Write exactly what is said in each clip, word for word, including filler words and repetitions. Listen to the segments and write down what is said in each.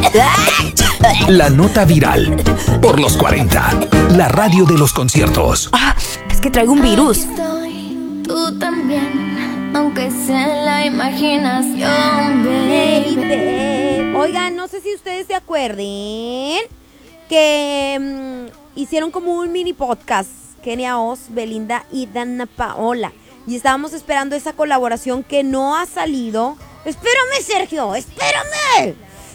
La nota viral. Por los cuarenta. La radio de los conciertos. Ah, es que traigo un virus. Tú también, aunque sea en la imaginación, baby. Oigan, no sé si ustedes se acuerden que mmm, hicieron como un mini podcast, Kenia Oz, Belinda y Dana Paola. Y estábamos esperando esa colaboración que no ha salido. Espérame, Sergio, espérame.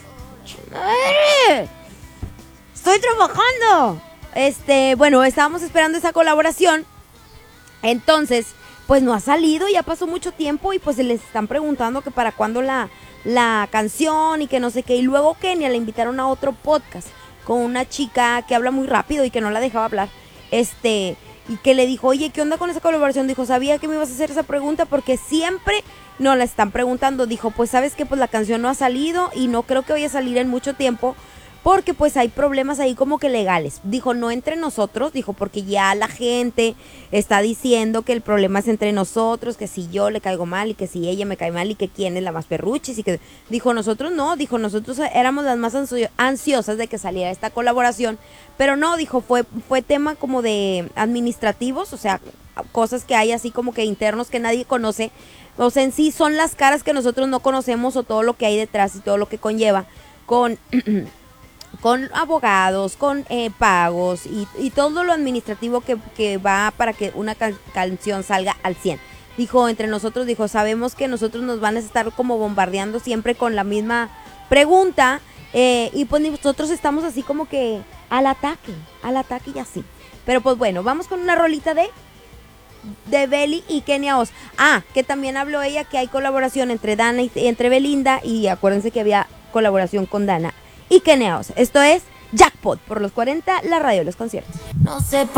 Madre, estoy trabajando. Este, bueno, estábamos esperando esa colaboración. Entonces, pues no ha salido, ya pasó mucho tiempo y pues se les están preguntando que para cuándo la, la canción y que no sé qué. Y luego Kenia la invitaron a otro podcast con una chica que habla muy rápido y que no la dejaba hablar. Este, y que le dijo, oye, ¿qué onda con esa colaboración? Dijo, sabía que me ibas a hacer esa pregunta porque siempre nos la están preguntando. Dijo, pues sabes que pues la canción no ha salido y no creo que vaya a salir en mucho tiempo porque pues hay problemas ahí como que legales. Dijo, no entre nosotros, dijo, porque ya la gente está diciendo que el problema es entre nosotros, que si yo le caigo mal y que si ella me cae mal y que quién es la más perruchis y que... Dijo, nosotros no, dijo, nosotros éramos las más ansio- ansiosas de que saliera esta colaboración, pero no, dijo, fue, fue tema como de administrativos, o sea, cosas que hay así como que internos que nadie conoce, o sea, en sí son las caras que nosotros no conocemos o todo lo que hay detrás y todo lo que conlleva con... con abogados, con eh, pagos y, y todo lo administrativo que, que va para que una can- canción salga al cien. Dijo, entre nosotros, dijo, sabemos que nosotros nos van a estar como bombardeando siempre con la misma pregunta eh, y pues nosotros estamos así como que al ataque, al ataque y así. Pero pues bueno, vamos con una rolita de... de Beli y Kenia Oz. Ah, que también habló ella que hay colaboración entre Dana y entre Belinda y acuérdense que había colaboración con Dana y Kenia Oz. Esto es Jackpot por los cuarenta, la radio de los conciertos. No sé